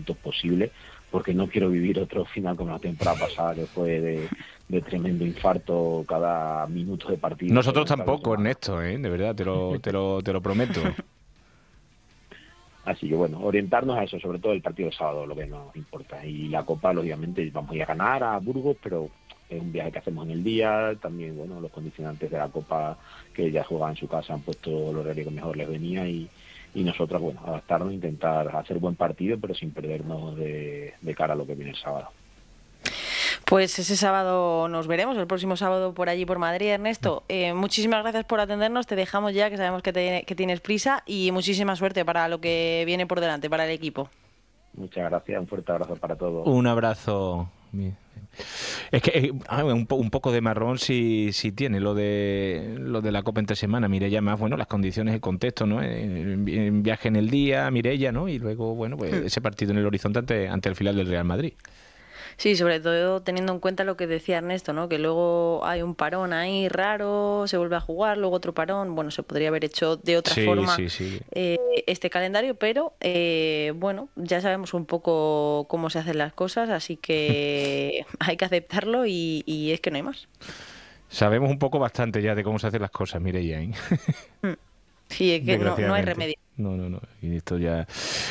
puntos posibles, porque no quiero vivir otro final como la temporada pasada, que fue de tremendo infarto cada minuto de partido. Nosotros tampoco, Ernesto, de verdad, te lo prometo. Así que bueno, orientarnos a eso, sobre todo el partido de sábado, lo que nos importa. Y la Copa, lógicamente, vamos a ir a ganar a Burgos, pero es un viaje que hacemos en el día. También, bueno, los condicionantes de la Copa que ya jugaban en su casa han puesto el horario que mejor les venía y nosotros, bueno, adaptarnos, intentar hacer buen partido, pero sin perdernos de cara a lo que viene el sábado. Pues ese sábado nos veremos, el próximo sábado por allí por Madrid, Ernesto. Muchísimas gracias por atendernos, te dejamos ya, que sabemos que tienes prisa, y muchísima suerte para lo que viene por delante, para el equipo. Muchas gracias, un fuerte abrazo para todos. Un abrazo. Es que un poco de marrón sí tiene lo de la Copa entre semana. Mireia, más las condiciones, el contexto, ¿no? En viaje en el día, Mireia, ¿no? Y luego, pues ese partido en el horizonte ante el filial del Real Madrid. Sí, sobre todo teniendo en cuenta lo que decía Ernesto, ¿no? Que luego hay un parón ahí raro, se vuelve a jugar, luego otro parón. Bueno, se podría haber hecho de otra forma este calendario, pero ya sabemos un poco cómo se hacen las cosas, así que hay que aceptarlo y es que no hay más. Sabemos un poco bastante ya de cómo se hacen las cosas, Mireia, ¿eh? Sí, es que no hay remedio. No. Y esto ya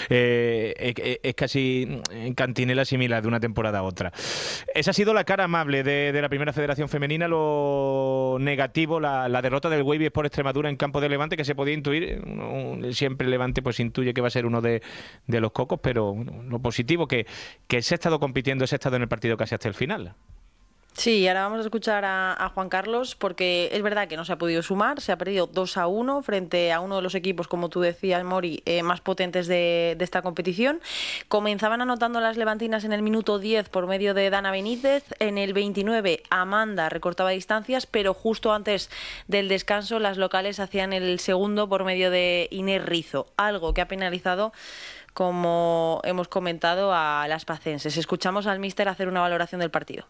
es casi cantinela similar de una temporada a otra. Esa ha sido la cara amable de la Primera Federación Femenina. Lo negativo, la derrota del Wavy Sport Extremadura en campo de Levante, que se podía intuir. Siempre Levante pues intuye que va a ser uno de los cocos, pero lo positivo que se ha estado compitiendo, se ha estado en el partido casi hasta el final. Sí, ahora vamos a escuchar a Juan Carlos, porque es verdad que no se ha podido sumar, se ha perdido 2-1 frente a uno de los equipos, como tú decías, Mori, más potentes de esta competición. Comenzaban anotando las levantinas en el minuto 10 por medio de Dana Benítez, en el 29 Amanda recortaba distancias, pero justo antes del descanso las locales hacían el segundo por medio de Inés Rizo, algo que ha penalizado, como hemos comentado, a las pacenses. Escuchamos al míster hacer una valoración del partido.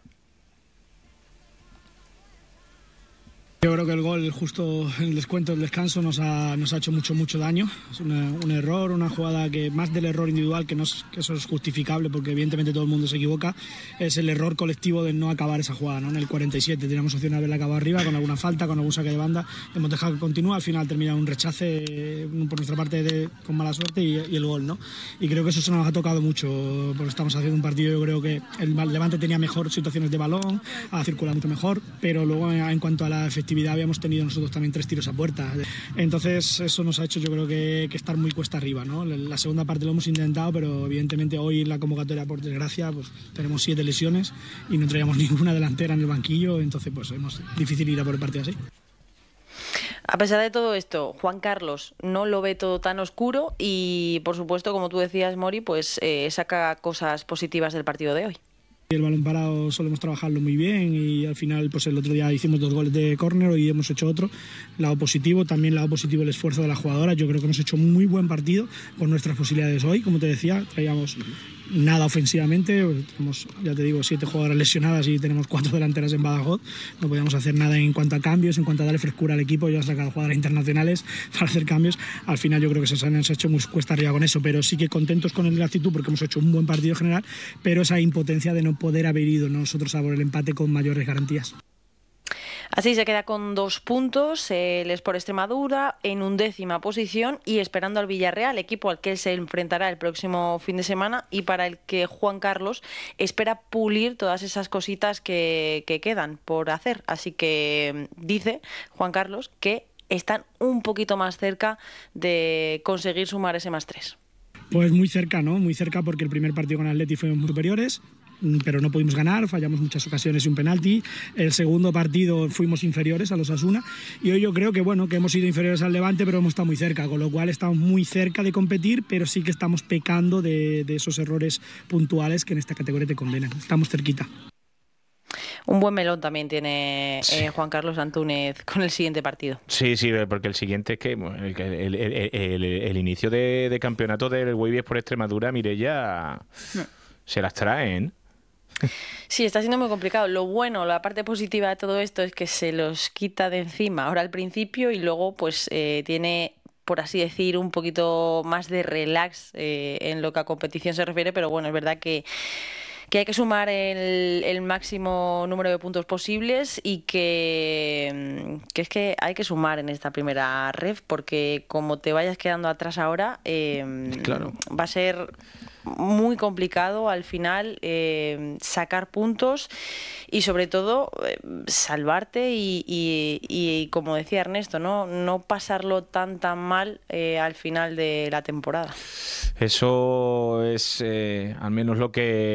Yo creo que el gol justo en el descuento del descanso nos ha hecho mucho daño. Es un error, una jugada que más del error individual, que eso es justificable porque evidentemente todo el mundo se equivoca, es el error colectivo de no acabar esa jugada, ¿no? En el 47 teníamos opción de haberla acabado arriba con alguna falta, con algún saque de banda, hemos dejado que continúe, al final termina un rechace por nuestra parte con mala suerte y el gol, ¿no? Y creo que eso se nos ha tocado mucho porque estamos haciendo un partido, yo creo que el Levante tenía mejor situaciones de balón, ha circulado mucho mejor, pero luego en cuanto a la efectividad habíamos tenido nosotros también 3 tiros a puerta. Entonces eso nos ha hecho, yo creo que estar muy cuesta arriba, ¿no? La segunda parte lo hemos intentado, pero evidentemente hoy en la convocatoria, por desgracia, pues tenemos 7 lesiones y no traíamos ninguna delantera en el banquillo, entonces pues es difícil ir a por el partido así. A pesar de todo esto, Juan Carlos no lo ve todo tan oscuro y, por supuesto, como tú decías, Mori, pues saca cosas positivas del partido de hoy. El balón parado solemos trabajarlo muy bien y al final pues el otro día hicimos 2 goles de córner, hoy hemos hecho otro. Lado positivo el esfuerzo de la jugadora. Yo creo que hemos hecho un muy buen partido con nuestras posibilidades hoy, como te decía, traíamos nada ofensivamente, tenemos, ya te digo, 7 jugadoras lesionadas y tenemos 4 delanteras en Badajoz, no podíamos hacer nada en cuanto a cambios, en cuanto a darle frescura al equipo. Yo he sacado jugadoras internacionales para hacer cambios, al final yo creo que se nos ha hecho muy cuesta arriba con eso, pero sí que contentos con la actitud porque hemos hecho un buen partido general, pero esa impotencia de no poder haber ido nosotros a por el empate con mayores garantías. Así se queda con 2 puntos el Sport Extremadura en 11ª posición y esperando al Villarreal, equipo al que se enfrentará el próximo fin de semana y para el que Juan Carlos espera pulir todas esas cositas que quedan por hacer. Así que dice Juan Carlos que están un poquito más cerca de conseguir sumar ese +3. Pues muy cerca, ¿no? Muy cerca porque el primer partido con Atleti fuimos muy superiores, pero no pudimos ganar, fallamos muchas ocasiones y un penalti. El segundo partido fuimos inferiores a los Osasuna y hoy yo creo que que hemos sido inferiores al Levante, pero hemos estado muy cerca, con lo cual estamos muy cerca de competir, pero sí que estamos pecando de esos errores puntuales que en esta categoría te condenan. Estamos cerquita. Un buen melón también tiene Juan Carlos Antúnez con el siguiente partido. Sí, porque el siguiente es que el inicio de campeonato del Wavy Sport Extremadura, Mireia, se las traen. Sí, está siendo muy complicado. Lo bueno, la parte positiva de todo esto es que se los quita de encima ahora al principio y luego pues tiene por así decir, un poquito más de relax en lo que a competición se refiere, pero bueno, es verdad que hay que sumar el máximo número de puntos posibles y que es que hay que sumar en esta primera ref, porque como te vayas quedando atrás ahora, claro, va a ser muy complicado al final sacar puntos y sobre todo salvarte y como decía Ernesto, no pasarlo tan mal al final de la temporada. Eso es al menos lo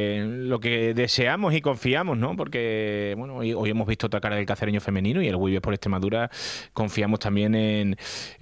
que deseamos y confiamos, ¿no? Porque bueno, hoy hemos visto otra cara del cacereño femenino y el Güíbez por Extremadura confiamos también en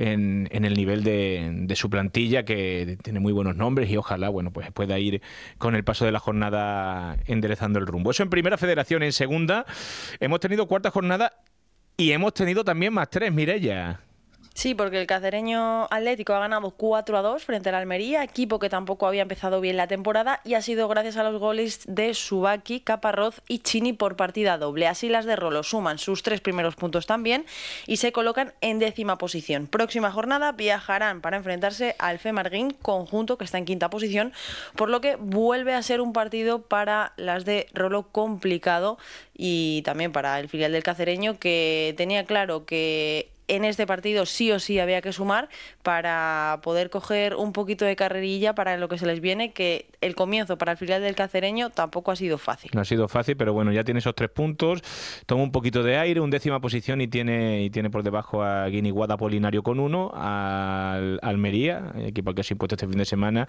el nivel de su plantilla, que tiene muy buenos nombres y ojalá, bueno, pues pueda ir con el paso de la jornada enderezando el rumbo. Eso en Primera Federación. En Segunda hemos tenido cuarta jornada y hemos tenido también +3, Mireia. Sí, porque el Cacereño Atlético ha ganado 4-2 frente al Almería, equipo que tampoco había empezado bien la temporada, y ha sido gracias a los goles de Subaki, Caparrós y Chini por partida doble. Así las de Rolo suman sus 3 primeros puntos también y se colocan en 10ª posición. Próxima jornada viajarán para enfrentarse al Femarguín, conjunto que está en 5ª posición, por lo que vuelve a ser un partido para las de Rolo complicado, y también para el filial del Cacereño, que tenía claro que en este partido sí o sí había que sumar para poder coger un poquito de carrerilla para lo que se les viene, que el comienzo para el filial del Cacereño tampoco ha sido fácil. No ha sido fácil, pero bueno, ya tiene esos 3 puntos, toma un poquito de aire, 10ª posición y tiene por debajo a Guiniguada Apolinario con 1, al Almería, equipo al que se ha impuesto este fin de semana,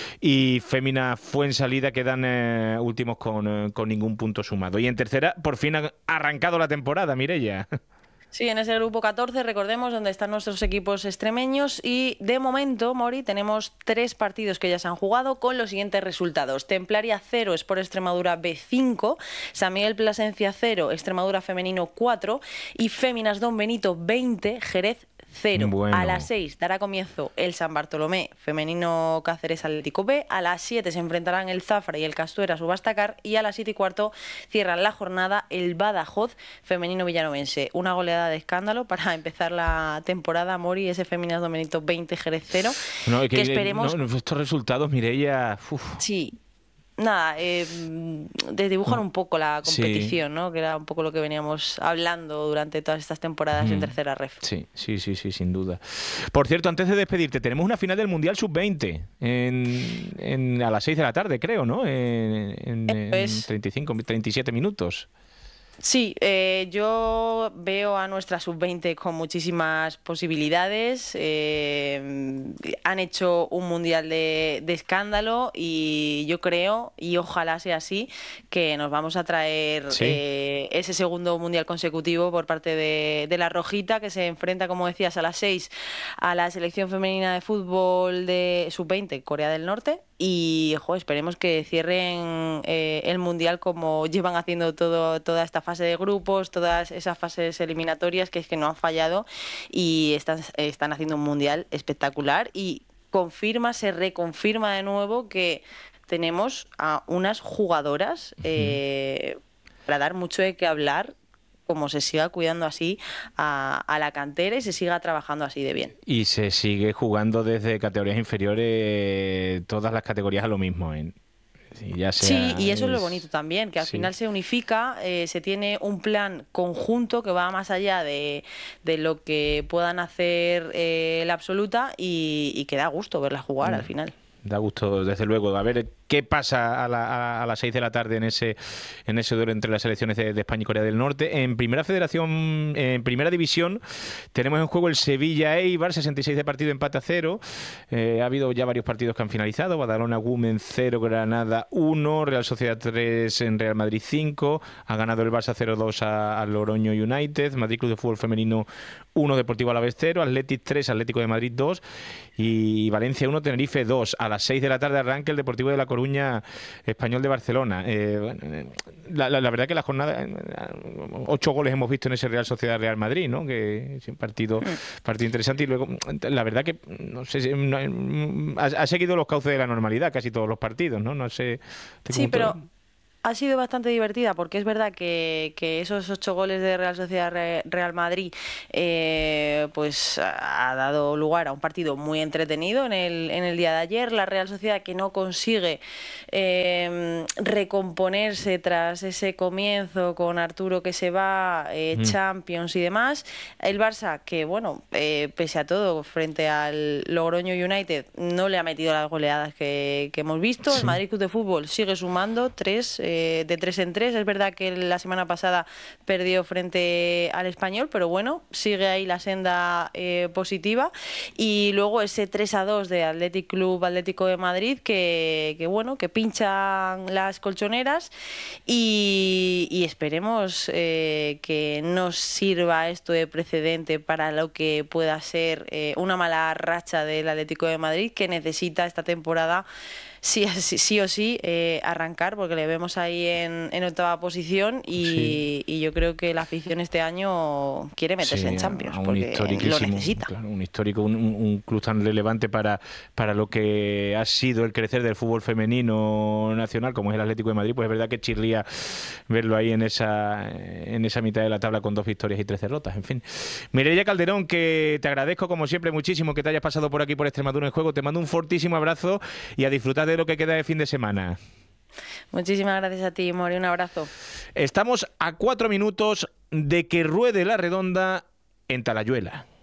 y Fémina Fuensalida quedan últimos con ningún punto sumado. Y en tercera, por fin ha arrancado la temporada, Mireia. Sí, en ese grupo 14, recordemos, donde están nuestros equipos extremeños, y de momento, Mori, tenemos 3 partidos que ya se han jugado con los siguientes resultados: Templaria 0, Sport Extremadura B 5, San Miguel Plasencia 0, Extremadura Femenino 4 y Féminas Don Benito 20, Jerez 0. Bueno. A las 6 dará comienzo el San Bartolomé Femenino Cáceres Atlético B. A las 7 se enfrentarán el Zafra y el Castuera Subastacar. Y a las 7:15 cierran la jornada el Badajoz Femenino Villanovense. Una goleada de escándalo para empezar la temporada, Mori, ese Féminas Don Benito 20, Jerez 0. No, que esperemos... estos resultados, Mireia... Sí. Nada, desdibujan un poco la competición, sí, ¿no? Que era un poco lo que veníamos hablando durante todas estas temporadas en tercera ref. Sí, sin duda. Por cierto, antes de despedirte, tenemos una final del Mundial Sub-20 a las 6 de la tarde, creo, ¿no? En 37 minutos. Sí, yo veo a nuestra sub-20 con muchísimas posibilidades. Han hecho un mundial de escándalo y yo creo, y ojalá sea así, que nos vamos a traer ese segundo mundial consecutivo por parte de la Rojita, que se enfrenta, como decías, a las 6 a la selección femenina de fútbol de sub-20 Corea del Norte. Y esperemos que cierren el mundial como llevan haciendo toda esta fase de grupos, todas esas fases eliminatorias, que es que no han fallado, y están haciendo un mundial espectacular, y se reconfirma de nuevo que tenemos a unas jugadoras para dar mucho de qué hablar, como se siga cuidando así a la cantera y se siga trabajando así de bien. Y se sigue jugando desde categorías inferiores, todas las categorías a lo mismo, ¿eh? Sí, y eso es lo bonito también, que al final se unifica, se tiene un plan conjunto que va más allá de lo que puedan hacer la absoluta, y que da gusto verla jugar al final. Da gusto, desde luego. A ver qué pasa a las 6 de la tarde en ese duelo entre las selecciones de España y Corea del Norte. En Primera Federación, en Primera División, tenemos en juego el Sevilla-Eibar, 66 de partido, empate a 0. Ha habido ya varios partidos que han finalizado: Badalona Women 0, Granada 1, Real Sociedad 3, en Real Madrid 5. Ha ganado el Barça 0-2 al Logroño United. Madrid Club de Fútbol Femenino 1, Deportivo Alavés 0, Athletic 3, Atlético de Madrid 2 y Valencia 1, Tenerife 2. A las 6 de la tarde arranca el Deportivo de La Coruña Español de Barcelona. La verdad que la jornada, 8 goles hemos visto en ese Real Sociedad Real Madrid, ¿no? Que es un partido interesante, y luego la verdad que no sé, ha seguido los cauces de la normalidad casi todos los partidos, ¿no? No sé. Sí, pero ha sido bastante divertida porque es verdad que esos 8 goles de Real Sociedad Real Madrid pues ha dado lugar a un partido muy entretenido en el día de ayer. La Real Sociedad que no consigue recomponerse tras ese comienzo con Arturo que se va, Champions y demás. El Barça que, bueno, pese a todo, frente al Logroño United no le ha metido las goleadas que hemos visto. Sí. El Madrid Club de Fútbol sigue sumando de 3 en 3. Es verdad que la semana pasada perdió frente al Español, pero bueno, sigue ahí la senda positiva. Y luego ese 3-2 de Atlético de Madrid que bueno, que pinchan las colchoneras y esperemos que nos sirva esto de precedente para lo que pueda ser una mala racha del Atlético de Madrid, que necesita esta temporada sí o sí arrancar, porque le vemos ahí en 8ª posición y yo creo que la afición este año quiere meterse en Champions porque lo necesita. Claro, un histórico, un club tan relevante para lo que ha sido el crecer del fútbol femenino nacional como es el Atlético de Madrid, pues es verdad que chirría verlo ahí en esa mitad de la tabla con 2 victorias y 3 derrotas. En fin, Mireia Calderón, que te agradezco como siempre muchísimo que te hayas pasado por aquí por Extremadura en Juego. Te mando un fortísimo abrazo y a disfrutar de lo que queda de fin de semana. Muchísimas gracias a ti, Mori, un abrazo. Estamos a 4 minutos de que ruede la redonda en Talayuela.